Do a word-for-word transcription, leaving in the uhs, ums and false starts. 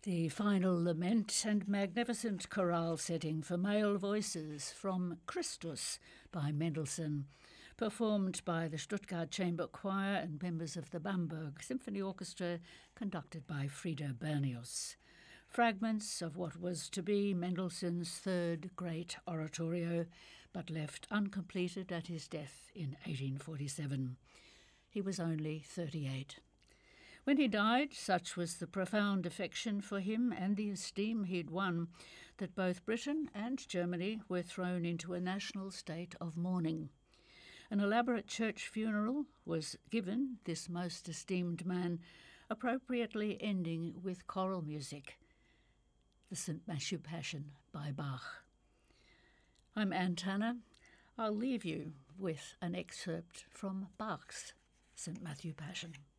The final lament and magnificent chorale setting for male voices from Christus by Mendelssohn, performed by the Stuttgart Chamber Choir and members of the Bamberg Symphony Orchestra, conducted by Frieder Bernius. Fragments of what was to be Mendelssohn's third great oratorio, but left uncompleted at his death in eighteen forty-seven. He was only thirty-eight. When he died, such was the profound affection for him and the esteem he'd won that both Britain and Germany were thrown into a national state of mourning. An elaborate church funeral was given this most esteemed man, appropriately ending with choral music, the Saint Matthew Passion by Bach. I'm Anne Tanner. I'll leave you with an excerpt from Bach's Saint Matthew Passion.